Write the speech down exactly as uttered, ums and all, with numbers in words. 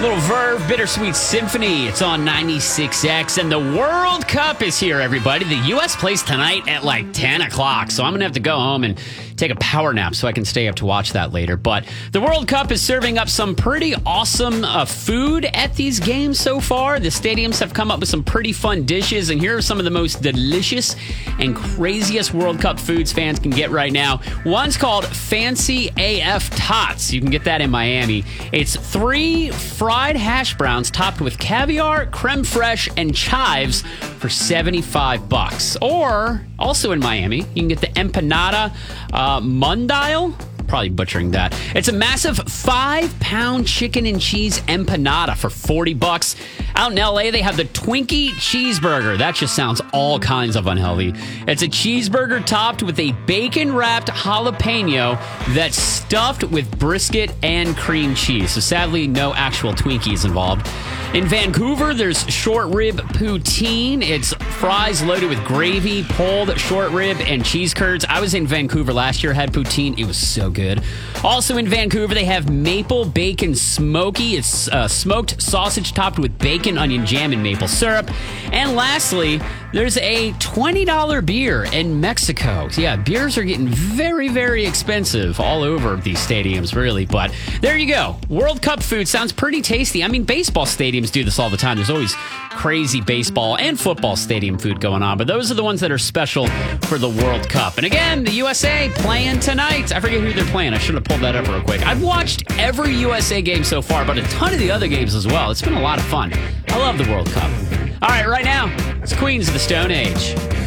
Little Verve, Bittersweet Symphony. It's on ninety-six X, and the World Cup is here, everybody. The U S plays tonight at like ten o'clock, so I'm going to have to go home and take a power nap so I can stay up to watch that later. But the World Cup is serving up some pretty awesome uh, food at these games so far. The stadiums have come up with some pretty fun dishes, and here are some of the most delicious and craziest World Cup foods fans can get right now. One's called Fancy A F Tots. You can get that in Miami. It's three fried hash browns topped with caviar, creme fraiche, and chives for seventy-five bucks. Or, also in Miami, you can get the empanada uh, mundial. Probably butchering that. It's a massive five-pound chicken and cheese empanada for forty bucks. Out in L A, they have the Twinkie cheeseburger. That just sounds all kinds of unhealthy. It's a cheeseburger topped with a bacon-wrapped jalapeno that's stuffed with brisket and cream cheese. So sadly, no actual Twinkies involved. In Vancouver, there's short rib poutine. It's fries loaded with gravy, pulled short rib, and cheese curds. I was in Vancouver last year, had poutine. It was so good. Also in Vancouver, they have maple bacon smoky. It's uh, smoked sausage topped with bacon, onion jam, and maple syrup. And lastly, there's a twenty dollars beer in Mexico. Yeah, beers are getting very, very expensive all over these stadiums, really. But there you go. World Cup food sounds pretty tasty. I mean, baseball stadiums do this all the time. There's always crazy baseball and football stadium food going on, but those are the ones that are special for the World Cup. And again, the U S A playing tonight. I forget who they're playing. I should have pulled that up real quick. I've watched every U S A game so far, but a ton of the other games as well. It's been a lot of fun. I love the World Cup. All right, right now, it's Queens of the Stone Age.